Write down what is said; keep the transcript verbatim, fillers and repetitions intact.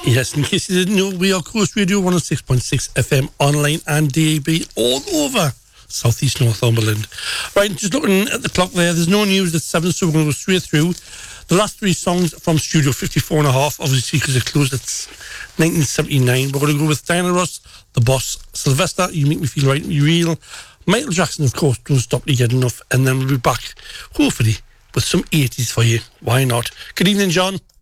Yes, in case you didn't know, we are Coast Radio one oh six point six F M online and D A B all over Southeast Northumberland. Right, just looking at the clock there, there's no news at seven, so we're going to go straight through. The last three songs from Studio fifty-four and a half, obviously because it closed at nineteen seventy-nine. We're going to go with Diana Ross, The Boss, Sylvester, You Make Me Feel Right, Me Real, Michael Jackson, of course, Don't Stop Till You Get Enough, and then we'll be back, hopefully, with some eighties for you. Why not? Good evening, John.